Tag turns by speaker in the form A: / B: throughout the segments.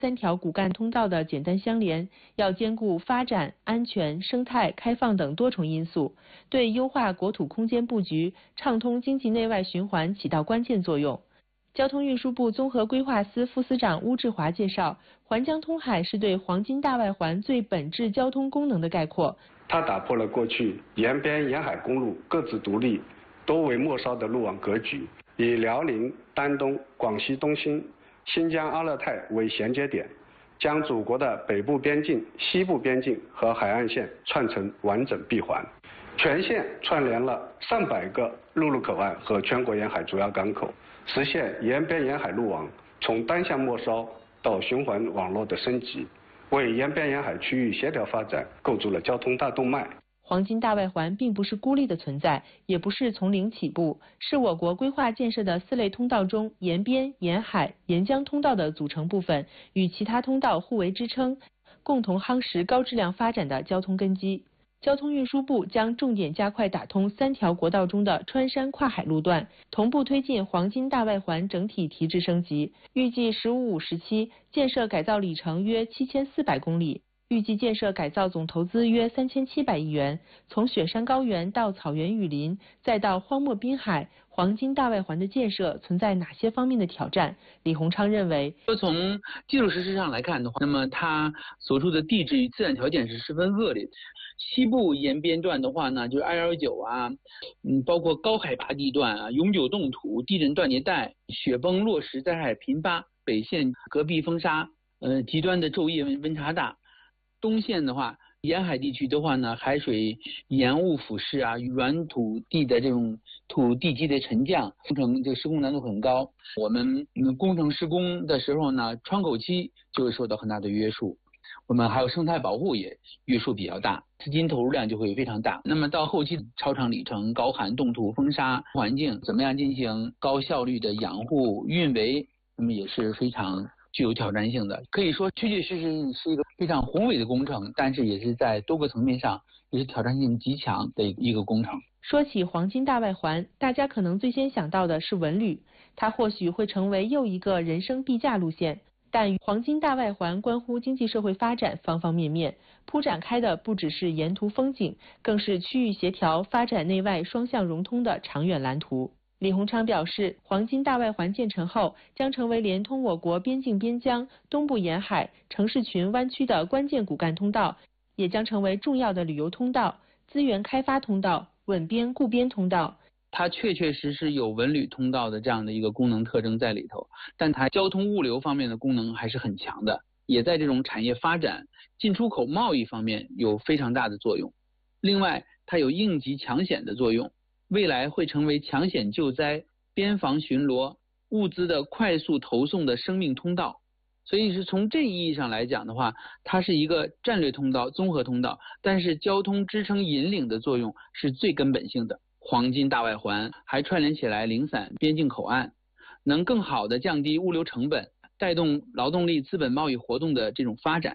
A: 3条骨干通道的简单相连，要兼顾发展、安全、生态、开放等多重因素，对优化国土空间布局、畅通经济内外循环起到关键作用。交通运输部综合规划司副司长邬志华介绍，环江通海是对黄金大外环最本质交通功能的概括。
B: 它打破了过去沿边沿海公路各自独立、多为末梢的路网格局，以辽宁、丹东、广西东兴、新疆阿勒泰为衔接点，将祖国的北部边境、西部边境和海岸线串成完整闭环。全线串联了上百个陆路口岸和全国沿海主要港口，实现沿边沿海路网从单向末梢到循环网络的升级，为沿边沿海区域协调发展构筑了交通大动脉。
A: 黄金大外环并不是孤立的存在，也不是从零起步，是我国规划建设的4类通道中沿边、沿海、沿江通道的组成部分，与其他通道互为支撑，共同夯实高质量发展的交通根基。交通运输部将重点加快打通3条国道中的穿山跨海路段，同步推进黄金大外环整体提质升级，预计15-5时期建设改造里程约7400公里，预计建设改造总投资约3700亿元。从雪山高原到草原雨林，再到荒漠滨海，黄金大外环的建设存在哪些方面的挑战？李鸿昌认为，
C: 从技术实施上来看的话，那么它所处的地质与自然条件是十分恶劣的。西部沿边段的话呢，就是219啊，包括高海拔地段啊，永久冻土、地震断裂带、雪崩落石灾害频发，北线戈壁风沙，极端的昼夜温差大。东线的话，沿海地区的话呢，海水盐雾腐蚀啊，软土地的这种土地基的沉降，工程这施工难度很高。我们工程施工的时候呢，窗口期就会受到很大的约束。我们还有生态保护也约束比较大，资金投入量就会非常大。那么到后期超长里程、高寒冻土风沙环境，怎么样进行高效率的养护运维，那么也是非常具有挑战性的。可以说确确实实是一个非常宏伟的工程，但是也是在多个层面上也是挑战性极强的一个工程。
A: 说起黄金大外环，大家可能最先想到的是文旅，它或许会成为又一个人生必驾路线。但黄金大外环关乎经济社会发展方方面面，铺展开的不只是沿途风景，更是区域协调、发展内外双向融通的长远蓝图。李鸿昌表示，黄金大外环建成后，将成为连通我国边境边疆、东部沿海、城市群湾区的关键骨干通道，也将成为重要的旅游通道、资源开发通道、稳边固边通道。
C: 它确确实实有文旅通道的这样的一个功能特征在里头，但它交通物流方面的功能还是很强的，也在这种产业发展、进出口贸易方面有非常大的作用。另外，它有应急抢险的作用，未来会成为抢险救灾、边防巡逻、物资的快速投送的生命通道。所以是从这意义上来讲的话，它是一个战略通道、综合通道，但是交通支撑引领的作用是最根本性的。黄金大外环还串联起来零散边境口岸，能更好地降低物流成本，带动劳动力资本贸易活动的这种发展。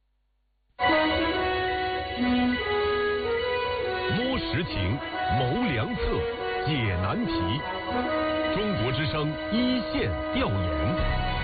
D: 摸实情，谋良策，解难题。中国之声一线调研。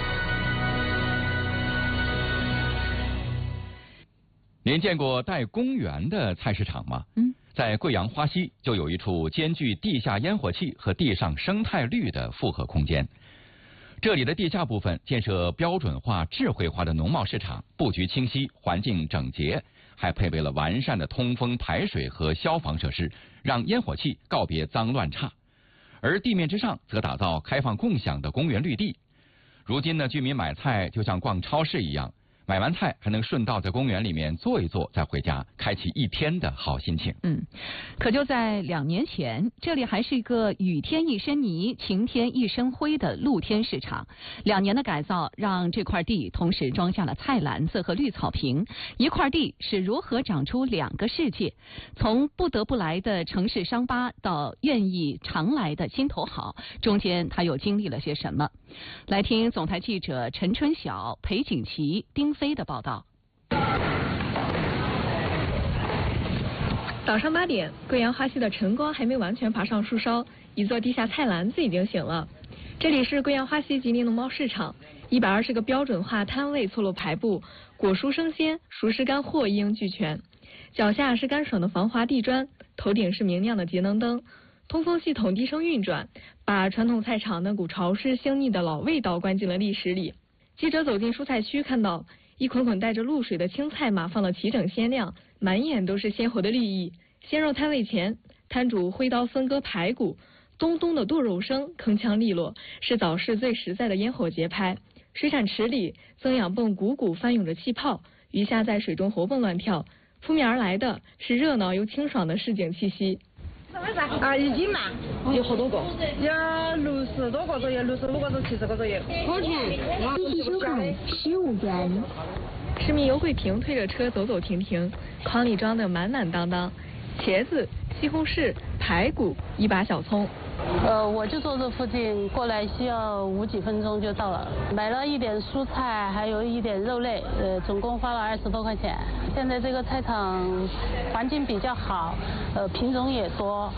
D: 您见过带公园的菜市场吗？在贵阳花溪就有一处兼具地下烟火气和地上生态绿的复合空间。这里的地下部分建设标准化、智慧化的农贸市场，布局清晰，环境整洁，还配备了完善的通风、排水和消防设施，让烟火气告别脏乱差。而地面之上则打造开放共享的公园绿地。如今呢，居民买菜就像逛超市一样。买完菜还能顺道在公园里面坐一坐，再回家，开启一天的好心情。
E: 可就在2年前，这里还是一个雨天一身泥、晴天一身灰的露天市场。2年的改造，让这块地同时装下了菜篮子和绿草坪。一块地是如何长出2个世界？从不得不来的城市伤疤到愿意常来的心头好，中间它又经历了些什么？来听总台记者陈春晓、裴景琦、丁飞的报道。
F: 早上8点，贵阳花溪的晨光还没完全爬上树梢，一座地下菜篮子已经醒了。这里是贵阳花溪吉林农贸市场， 120个标准化摊位错落排布，果蔬生鲜、熟食干货一应俱全。脚下是干爽的防滑地砖，头顶是明亮的节能灯，通风系统低声运转，把传统菜场那股潮湿腥腻的老味道灌进了历史里。记者走进蔬菜区，看到一捆捆带着露水的青菜码放得齐整鲜亮，满眼都是鲜活的绿意。鲜肉摊位前，摊主挥刀分割排骨，咚咚的剁肉声铿锵利落，是早市最实在的烟火节拍。水产池里，增氧泵汩汩翻涌着气泡，鱼虾在水中活蹦乱跳，扑面而来的是热闹又清爽的市井气息。
G: 1斤嘛，有好多个，有60多个左右，65个到70个左右。多少钱？
H: 一起收看15元。
F: 市民尤桂平推着车走走停停，筐里装的满满当当，茄子、西红柿、排骨、一把小葱。
I: 我就坐这附近，过来需要5几分钟就到了。买了一点蔬菜，还有一点肉类，总共花了20多块钱。现在这个菜场环境比较好，品种也多。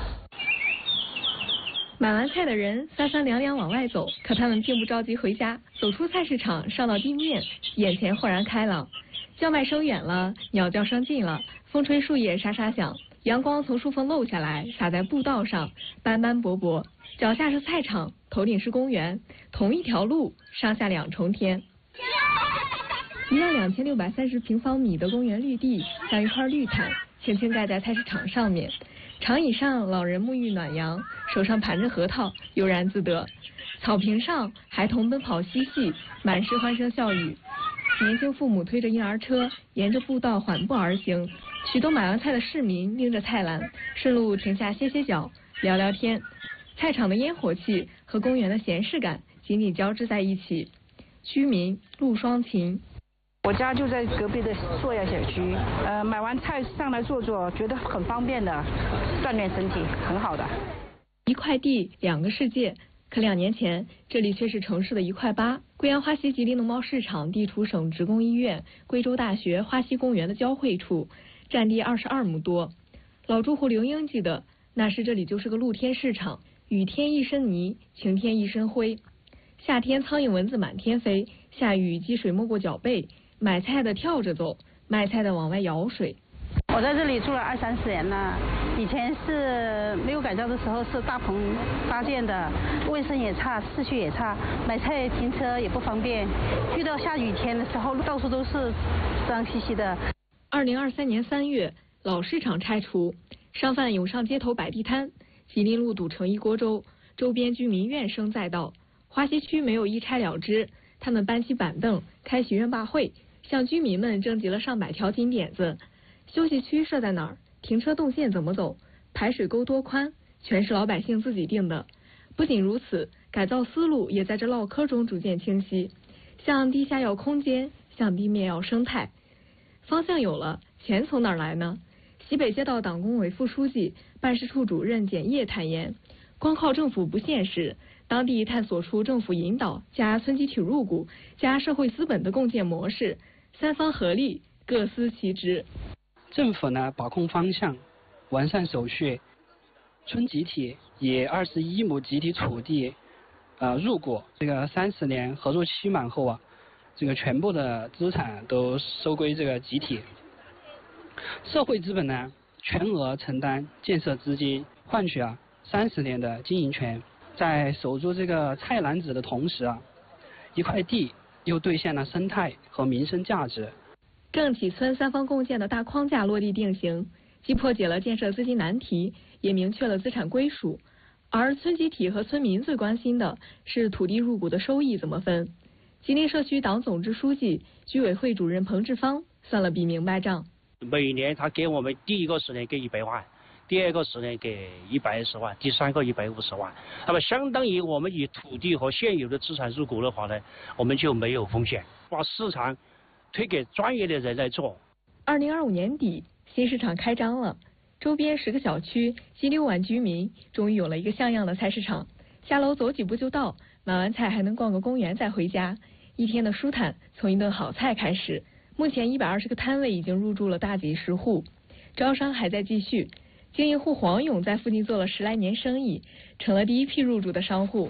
F: 买完菜的人三三两两往外走，可他们并不着急回家。走出菜市场，上到地面，眼前豁然开朗，叫卖声远了，鸟叫声近了，风吹树叶沙沙响。阳光从树缝漏下来，洒在步道上，斑斑驳驳。脚下是菜场，头顶是公园，同一条路，上下2重天。一望2630平方米的公园绿地，像一块绿毯，轻轻盖在菜市场上面。长椅上，老人沐浴暖阳，手上盘着核桃，悠然自得。草坪上，孩童奔跑嬉戏，满是欢声笑语。年轻父母推着婴儿车，沿着步道缓步而行。许多买完菜的市民拎着菜篮，顺路停下歇歇脚，聊聊天。菜场的烟火气和公园的闲适感紧紧交织在一起。居民陆双琴，
G: 我家就在隔壁的硕雅小区，买完菜上来坐坐，觉得很方便的，锻炼身体，很好的。
F: 一块地2个世界，可2年前这里却是城市的1块8。贵阳花溪吉林农贸市场地处省职工医院、贵州大学花溪公园的交汇处，占地22亩多。老住户刘英记得，那时这里就是个露天市场，雨天一身泥，晴天一身灰。夏天苍蝇蚊子满天飞，下雨积水没过脚背，买菜的跳着走，卖菜的往外舀水。
I: 我在这里住了20-30年了，以前是没有改造的时候是大棚搭建的，卫生也差，市区也差，买菜停车也不方便，遇到下雨天的时候到处都是脏兮兮的。
F: 2023年3月，老市场拆除，商贩涌上街头摆地摊，吉林路堵成一锅粥，周边居民怨声载道。花溪区没有一拆了之，他们搬起板凳，开许愿坝会，向居民们征集了上百条金点子。休息区设在哪儿？停车动线怎么走？排水沟多宽？全是老百姓自己定的。不仅如此，改造思路也在这唠嗑中逐渐清晰。向地下要空间，向地面要生态。方向有了，钱从哪儿来呢？西北街道党工委副书记、办事处主任简烨坦言，光靠政府不现实，当地探索出政府引导加村集体入股加社会资本的共建模式，3方合力，各司其职。
J: 政府呢把控方向，完善手续，村集体以21亩集体土地入股，这个30年合作期满后这个全部的资产都收归这个集体。社会资本呢全额承担建设资金，换取30年的经营权。在守住这个菜篮子的同时一块地又兑现了生态和民生价值。
F: 郑启村3方共建的大框架落地定型，既破解了建设资金难题，也明确了资产归属。而村集体和村民最关心的是土地入股的收益怎么分。吉林社区党总支书记、居委会主任彭志芳算了笔明白账。
K: 每年他给我们第一个10年给100万，第二个10年给120万，第3个150万。那么相当于我们以土地和现有的资产入股的话呢，我们就没有风险，把市场推给专业的人来做。
F: 2025年底，新市场开张了，周边10个小区近6万居民终于有了一个像样的菜市场。下楼走几步就到，买完菜还能逛个公园再回家，一天的舒坦从一顿好菜开始。目前120个摊位已经入驻了大几10户，招商还在继续。经营户黄勇在附近做了10来年生意，成了第一批入驻的商户。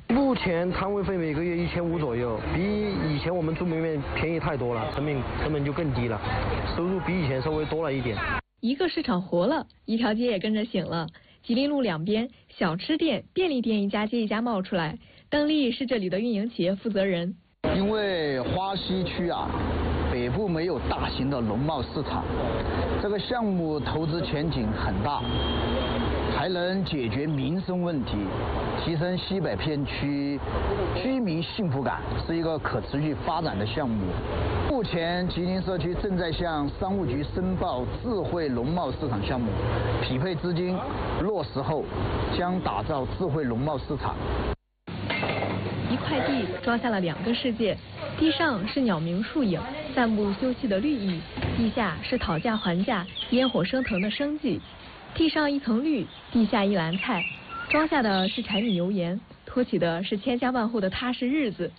L: 目前摊位费每个月1500左右，比以前我们做门面便宜太多了，成本就更低了，收入比以前稍微多了一点。
F: 一个市场活了，一条街也跟着醒了。吉林路两边，小吃店、便利店一家接一家冒出来。邓丽是这里的运营企业负责人。
M: 因为花溪区啊，北部没有大型的农贸市场，这个项目投资前景很大，还能解决民生问题，提升西北片区居民幸福感，是一个可持续发展的项目。目前吉林社区正在向商务局申报智慧农贸市场项目，匹配资金落实后，将打造智慧农贸市场。
F: 一块地装下了2个世界，地上是鸟鸣树影、散步休憩的绿意，地下是讨价还价、烟火升腾的生计。地上一层绿，地下一篮菜，装下的是柴米油盐，托起的是千家万户的踏实日子。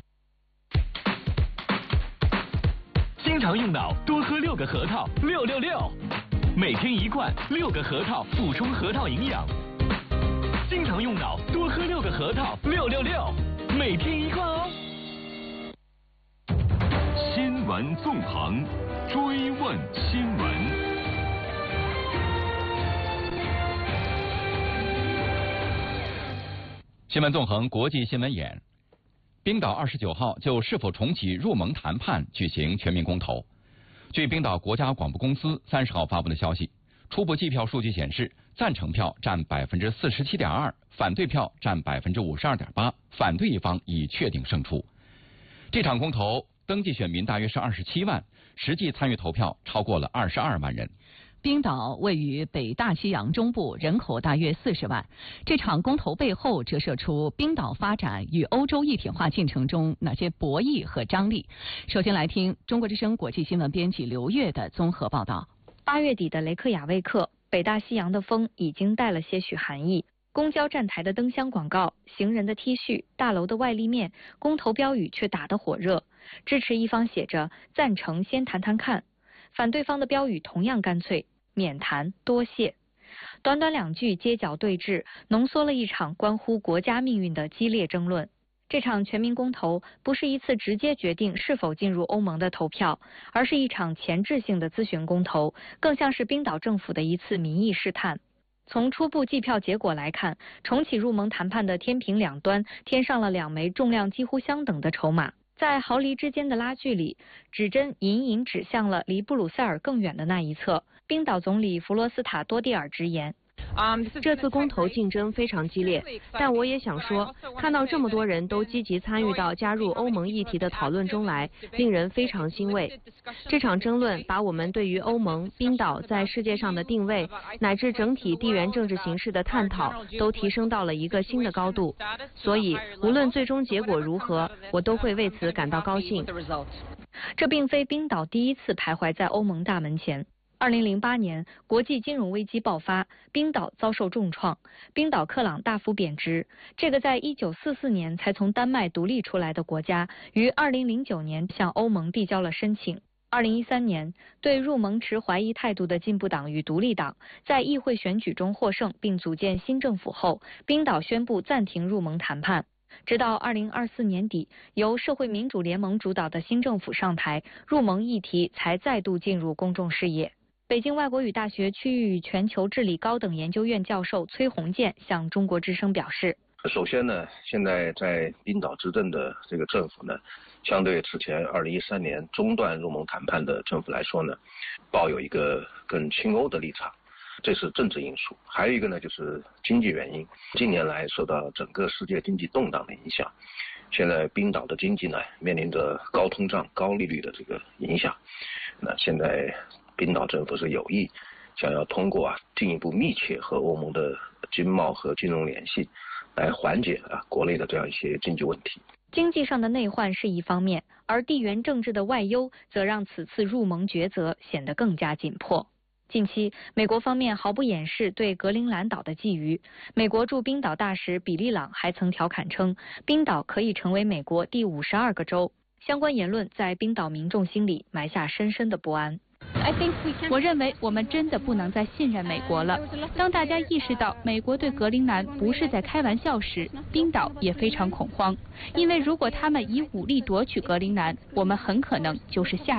N: 经常用脑，多喝6个核桃，666，每天1罐，6个核桃补充核桃营养。经常用脑，多喝6个核桃，666，每天1罐哦。新闻纵横，追问新闻。
D: 新闻纵横国际新闻眼，冰岛29号就是否重启入盟谈判举行全民公投。据冰岛国家广播公司30号发布的消息，初步计票数据显示，赞成票占47.2%，反对票占52.8%，反对一方已确定胜出。这场公投登记选民大约是27万，实际参与投票超过了22万人。
E: 冰岛位于北大西洋中部，人口大约40万。这场公投背后折射出冰岛发展与欧洲一体化进程中哪些博弈和张力。首先来听中国之声国际新闻编辑刘越的综合报道。
O: 8月底的雷克雅未克，北大西洋的风已经带了些许寒意。公交站台的灯箱广告、行人的 T 恤、大楼的外立面，公投标语却打得火热。支持一方写着“赞成先谈谈看”，反对方的标语同样干脆。免谈，多谢。短短2句街角对峙，浓缩了一场关乎国家命运的激烈争论。这场全民公投不是一次直接决定是否进入欧盟的投票，而是一场前置性的咨询公投，更像是冰岛政府的一次民意试探。从初步计票结果来看，重启入盟谈判的天平两端添上了2枚重量几乎相等的筹码。在毫厘之间的拉锯里，指针隐隐指向了离布鲁塞尔更远的那一侧。冰岛总理弗罗斯塔多蒂尔直言，
P: 这次公投竞争非常激烈，但我也想说，看到这么多人都积极参与到加入欧盟议题的讨论中来，令人非常欣慰。这场争论把我们对于欧盟、冰岛在世界上的定位，乃至整体地缘政治形势的探讨，都提升到了一个新的高度。所以，无论最终结果如何，我都会为此感到高兴。
O: 这并非冰岛第一次徘徊在欧盟大门前。2008年，国际金融危机爆发，冰岛遭受重创，冰岛克朗大幅贬值。这个在1944年才从丹麦独立出来的国家，于2009年向欧盟递交了申请。2013年，对入盟持怀疑态度的进步党与独立党在议会选举中获胜，并组建新政府后，冰岛宣布暂停入盟谈判。直到2024年底，由社会民主联盟主导的新政府上台，入盟议题才再度进入公众视野。北京外国语大学区域与全球治理高等研究院教授崔洪建向中国之声表示，
Q: 首先呢，现在在冰岛执政的这个政府呢，相对之前2013年中断入盟谈判的政府来说呢，抱有一个更亲欧的立场，这是政治因素。还有一个呢，就是经济原因，近年来受到整个世界经济动荡的影响，现在冰岛的经济呢面临着高通胀、高利率的这个影响，那现在冰岛政府是有意想要通过进一步密切和欧盟的经贸和金融联系，来缓解国内的这样一些经济问题。
O: 经济上的内患是一方面，而地缘政治的外忧则让此次入盟抉择显得更加紧迫。近期，美国方面毫不掩饰对格陵兰岛的觊觎。美国驻冰岛大使比利朗还曾调侃称，冰岛可以成为美国第52个州。相关言论在冰岛民众心里埋下深深的不安。
R: 我认为我们真的不能再信任美国了。当大家意识到美国对格陵兰不是在开玩笑时，冰岛也非常恐慌，因为如果他们以武力夺取格陵兰，我们很可能就是下